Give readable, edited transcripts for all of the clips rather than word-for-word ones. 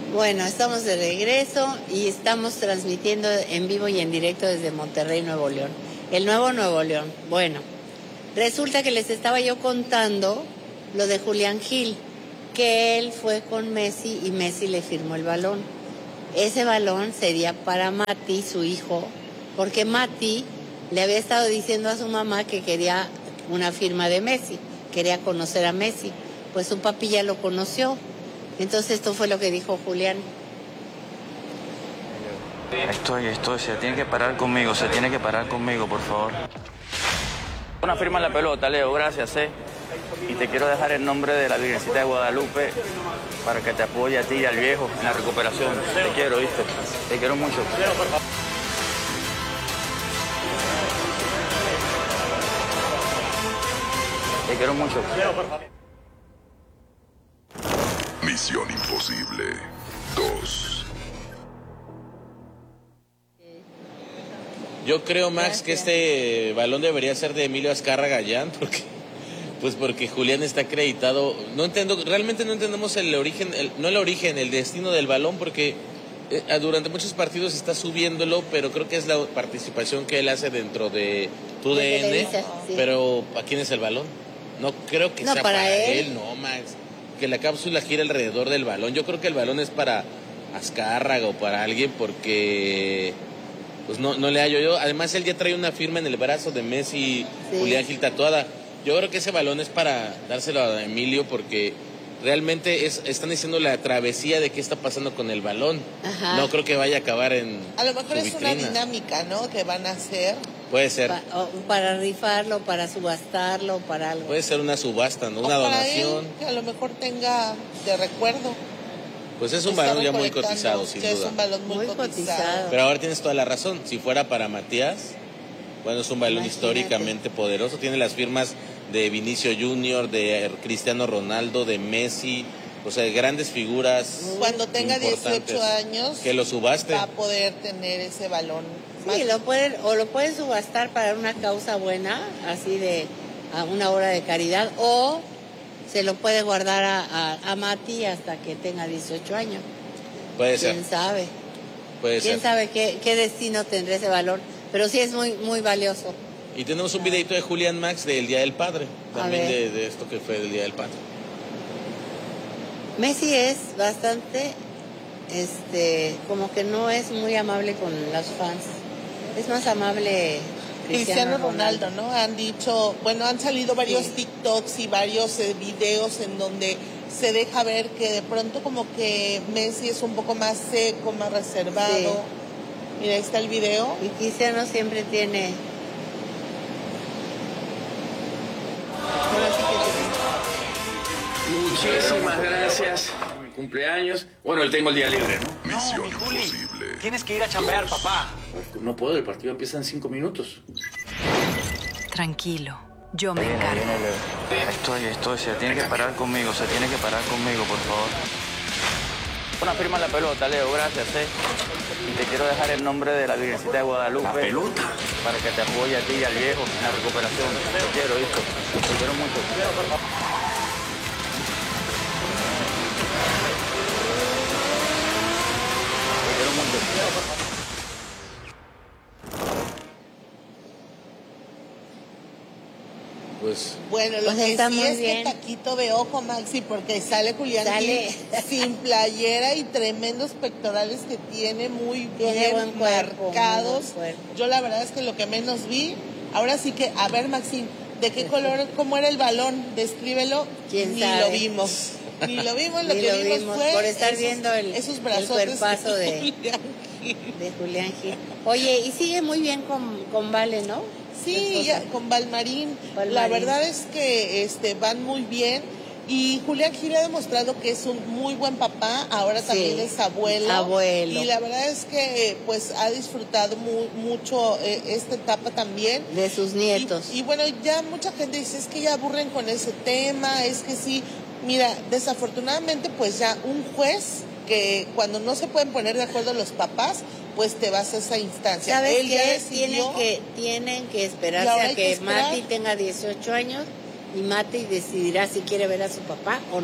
Bueno, estamos de regreso y estamos transmitiendo en vivo y en directo desde Monterrey, Nuevo León. El nuevo Nuevo León. Bueno, resulta que les estaba yo contando lo de Julián Gil, que él fue con Messi y Messi le firmó el balón. Ese balón sería para Mati, su hijo, porque Mati le había estado diciendo a su mamá que quería una firma de Messi, quería conocer a Messi. Pues su papi ya lo conoció. Entonces esto fue lo que dijo Julián. Estoy, se tiene que parar conmigo, por favor. Una firma en la pelota, Leo, gracias, Y te quiero dejar el nombre de la Virgencita de Guadalupe para que te apoye a ti y al viejo en la recuperación. Te quiero, ¿viste? Te quiero mucho. Te quiero mucho. Misión Imposible 2. Yo creo, Max, que este balón debería ser de Emilio Azcárraga Gallán, porque Julián está acreditado. Realmente no entendemos el destino del balón, porque durante muchos partidos está subiéndolo, pero creo que es la participación que él hace dentro de TUDN. Sí. Pero ¿a quién es el balón? No creo que sea para él, no, Max. Que la cápsula gira alrededor del balón. Yo creo que el balón es para Azcárraga o para alguien, porque pues no le hallo yo. Además, él ya trae una firma en el brazo de Messi, sí. Julián Gil tatuada. Yo creo que ese balón es para dárselo a Emilio, porque realmente están diciendo la travesía de qué está pasando con el balón. Ajá. No creo que vaya a acabar en a lo mejor su es vitrina. Una dinámica, ¿no?, que van a hacer. Puede ser. Para rifarlo, para subastarlo, para algo. Puede ser una subasta, ¿no? Una donación. Él, que a lo mejor tenga de recuerdo. Pues es un balón ya muy cotizado, sin duda. Es un balón muy cotizado. Pero ahora tienes toda la razón. Si fuera para Matías, bueno, es un balón históricamente poderoso. Tiene las firmas de Vinicio Junior, de Cristiano Ronaldo, de Messi. O sea, grandes figuras. Cuando tenga 18 años, que lo subaste, va a poder tener ese balón. Sí, lo pueden subastar para una causa buena, así de a una obra de caridad, o se lo puede guardar a Mati hasta que tenga 18 años. Puede ser. ¿Quién sabe? Puede ser. ¿Quién sabe qué destino tendrá ese valor? Pero sí es muy, muy valioso. Y tenemos un videito de Julián, Max, del Día del Padre. También de esto que fue del Día del Padre. Messi es bastante, como que no es muy amable con los fans. Es más amable Cristiano Ronaldo, ¿no? Han dicho, bueno, han salido varios TikToks y varios videos en donde se deja ver que de pronto como que Messi es un poco más seco, más reservado. Sí. Mira, ahí está el video. Y Cristiano siempre tiene... Muchísimas gracias. Mi cumpleaños. Bueno, hoy tengo el día libre, ¿no? Misión Imposible. Tienes que ir a chambear, papá. No puedo, el partido empieza en 5 minutos. Tranquilo, yo me encargo. Estoy, se tiene que parar conmigo, por favor. Una firma en la pelota, Leo, gracias, Y te quiero dejar el nombre de la Virgencita de Guadalupe. ¿La pelota? Para que te apoye a ti y al viejo en la recuperación. Te quiero, ¿viste? Te quiero mucho. Pues, bueno, lo que sí es que taquito de ojo, Maxi, porque sale Julián Gil sin playera y tremendos pectorales que tiene, muy bien marcados. Yo la verdad es que lo que menos vi, ahora sí que, a ver, Maxi, ¿de qué color, cómo era el balón? Descríbelo. ¿Quién sabe? Lo vimos. Ni lo vimos, lo que vimos fue por estar viendo esos cuerpazo de Julián Gil. Oye, y sigue muy bien con Vale, ¿no? Sí, ya, con Valmarín. La verdad es que van muy bien. Y Julián Gil ha demostrado que es un muy buen papá. Ahora también es abuelo. Y la verdad es que pues ha disfrutado mucho esta etapa también. De sus nietos. Y bueno, ya mucha gente dice, es que ya aburren con ese tema, es que sí. Mira, desafortunadamente pues ya un juez, que cuando no se pueden poner de acuerdo los papás, pues te vas a esa instancia. ¿Sabes qué? Tienen que esperarse a que Mati tenga 18 años y Mati decidirá si quiere ver a su papá o no.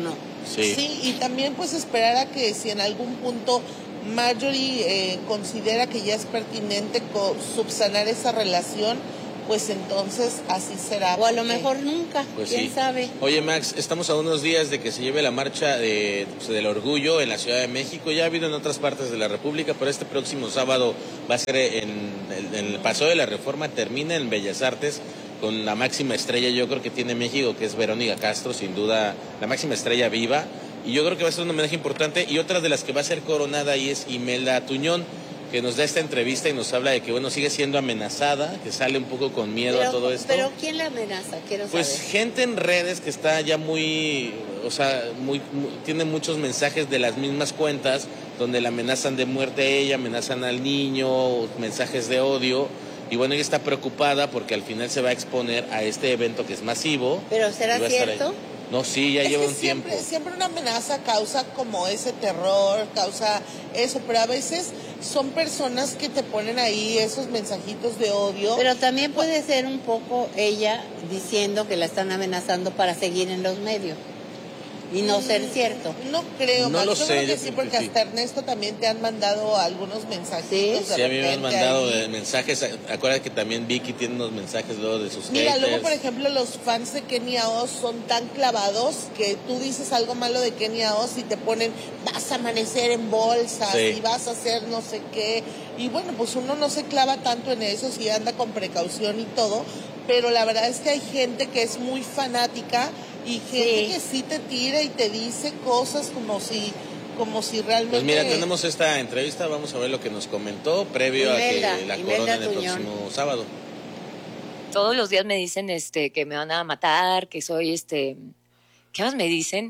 Sí, y también pues esperar a que si en algún punto Marjorie considera que ya es pertinente subsanar esa relación, pues entonces así será. O a lo mejor nunca, pues quién sabe. Oye, Max, estamos a unos días de que se lleve la marcha del orgullo en la Ciudad de México. Ya ha habido en otras partes de la República, pero este próximo sábado va a ser en el Paseo de la Reforma, termina en Bellas Artes, con la máxima estrella, yo creo que tiene México, que es Verónica Castro, sin duda, la máxima estrella viva. Y yo creo que va a ser un homenaje importante. Y otra de las que va a ser coronada ahí es Imelda Tuñón, que nos da esta entrevista y nos habla de que, bueno, sigue siendo amenazada, que sale un poco con miedo a todo esto. ¿Pero quién la amenaza? Quiero pues saber. Gente en redes que está ya tiene muchos mensajes de las mismas cuentas, donde la amenazan de muerte a ella, amenazan al niño, mensajes de odio. Y bueno, ella está preocupada porque al final se va a exponer a este evento que es masivo. ¿Pero será cierto? No, sí, ya lleva un tiempo. Siempre una amenaza causa como ese terror, causa eso, pero a veces son personas que te ponen ahí esos mensajitos de odio. Pero también puede ser un poco ella diciendo que la están amenazando para seguir en los medios. Y no ser cierto. No creo, no Max. lo Yo sé, creo que yo sí, creo porque que sí. hasta Ernesto también te han mandado algunos mensajitos. Sí, a mí me han mandado mensajes. Acuérdate que también Vicky tiene unos mensajes luego de sus haters. Luego, por ejemplo, los fans de Kenia Oz son tan clavados que tú dices algo malo de Kenia Oz y te ponen, vas a amanecer en bolsas y vas a hacer no sé qué. Y bueno, pues uno no se clava tanto en eso, si anda con precaución y todo. Pero la verdad es que hay gente que es muy fanática y gente que sí te tira y te dice cosas como si realmente... Pues mira, tenemos esta entrevista, vamos a ver lo que nos comentó previo a que la coronen el próximo sábado. Todos los días me dicen que me van a matar, que soy ¿qué más me dicen?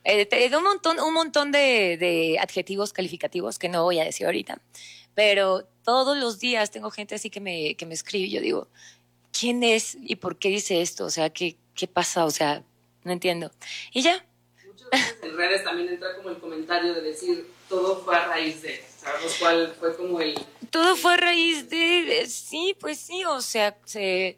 Un montón de adjetivos calificativos que no voy a decir ahorita. Pero todos los días tengo gente así que me escribe y yo digo, ¿quién es y por qué dice esto? O sea, ¿qué pasa? O sea, no entiendo. Y ya. Muchas veces en redes también entra como el comentario de decir, todo fue a raíz de, ¿sabes cuál fue como el...? Todo fue a raíz de, sí, pues sí, o sea, se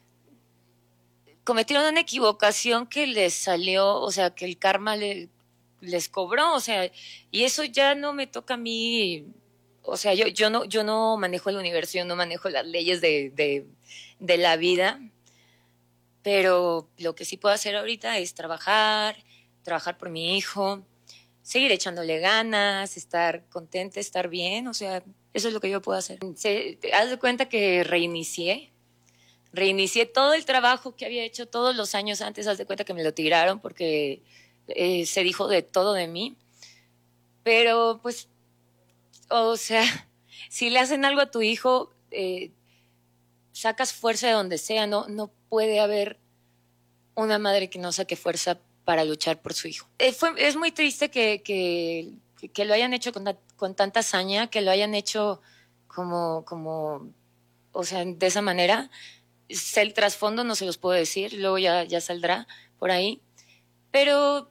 cometieron una equivocación que les salió, o sea, que el karma les cobró, o sea, y eso ya no me toca a mí, o sea, yo no manejo el universo, yo no manejo las leyes de la vida, pero lo que sí puedo hacer ahorita es trabajar por mi hijo, seguir echándole ganas, estar contenta, estar bien, o sea, eso es lo que yo puedo hacer. Haz de cuenta que reinicié todo el trabajo que había hecho todos los años antes, haz de cuenta que me lo tiraron porque se dijo de todo de mí, pero pues, o sea, si le hacen algo a tu hijo, sacas fuerza de donde sea, no puede haber una madre que no saque fuerza para luchar por su hijo. Es muy triste que lo hayan hecho con tanta hazaña, que lo hayan hecho como, o sea, de esa manera. El trasfondo no se los puedo decir, luego ya saldrá por ahí. Pero,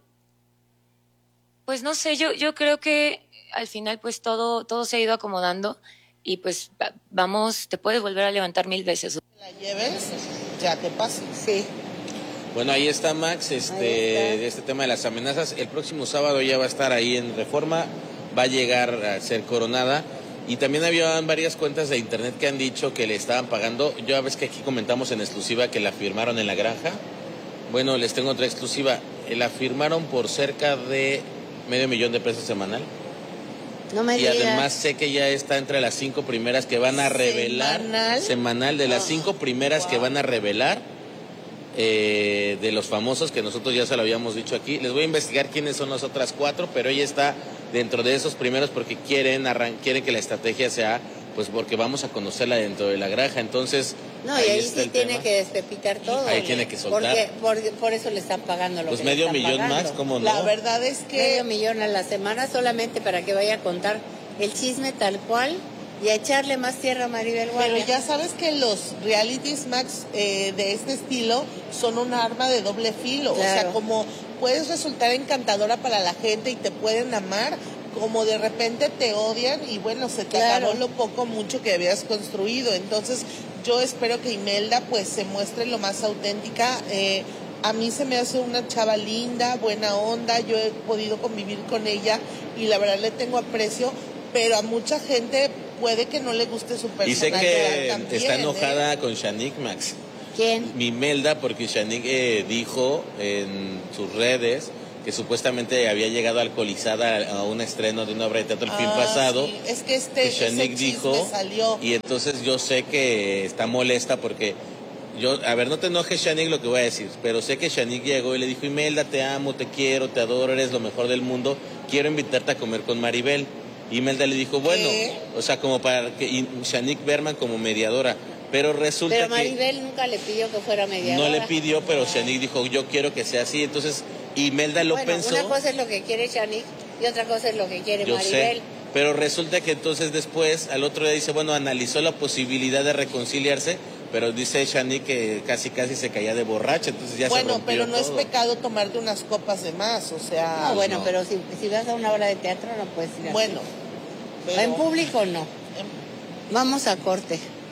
pues no sé, yo creo que al final pues todo se ha ido acomodando y pues vamos, te puedes volver a levantar 1000 veces. La lleves, ya te pasa. Sí. Bueno, ahí está Max, de este tema de las amenazas. El próximo sábado ya va a estar ahí en Reforma, va a llegar a ser coronada. Y también había varias cuentas de internet que han dicho que le estaban pagando. Yo a veces que aquí comentamos en exclusiva que la firmaron en la granja. Bueno, les tengo otra exclusiva. La firmaron por cerca de $500,000 semanal. No me digas. Y además sé que ya está entre las 5 primeras que van a revelar. Semanal de las 5 primeras que van a revelar. De los famosos que nosotros ya se lo habíamos dicho aquí. Les voy a investigar quiénes son las otras 4, pero ella está dentro de esos primeros porque quieren que la estrategia sea, pues porque vamos a conocerla dentro de la granja. Entonces, no, y ahí sí tiene que despepitar todo. Ahí tiene que soltar. Porque por eso le están pagando lo pues que le están $500,000 pagando. más, ¿cómo no? La verdad es que... $500,000 a la semana solamente para que vaya a contar el chisme tal cual y a echarle más tierra a Maribel Guardia. Pero ya sabes que los realities, Max, de este estilo son un arma de doble filo. Claro. O sea, como puedes resultar encantadora para la gente y te pueden amar, como de repente te odian y bueno, se te acabó lo poco mucho que habías construido. Entonces yo espero que Imelda pues se muestre lo más auténtica. A mí se me hace una chava linda, buena onda, yo he podido convivir con ella y la verdad le tengo aprecio, pero a mucha gente puede que no le guste su personalidad. Y sé que también, está enojada con Shanique, Max. ¿Quién? Mi Imelda, porque Shanique dijo en sus redes que supuestamente había llegado alcoholizada a un estreno de una obra de teatro el fin pasado. Sí. Es que Shanique dijo, salió. y entonces yo sé que está molesta porque a ver, no te enojes, Shanique, lo que voy a decir, pero sé que Shanique llegó y le dijo, Imelda, te amo, te quiero, te adoro, eres lo mejor del mundo, quiero invitarte a comer con Maribel. Y Imelda le dijo, bueno, o sea, como para que y Shanique Berman como mediadora. Pero resulta Pero Maribel nunca le pidió que fuera mediadora. No le pidió, pero Shanique dijo, yo quiero que sea así. Entonces, Imelda lo pensó. Una cosa es lo que quiere Shanique y otra cosa es lo que quiere yo Maribel. Sé, pero resulta que entonces después, al otro día dice, bueno, analizó la posibilidad de reconciliarse, pero dice Shanique que casi se caía de borracha, entonces ya se rompió pero no todo. es pecado tomarte unas copas de más, o sea... No, bueno, pero si vas a una obra de teatro no puedes ir así. Bueno. Pero... En público no. Vamos a corte.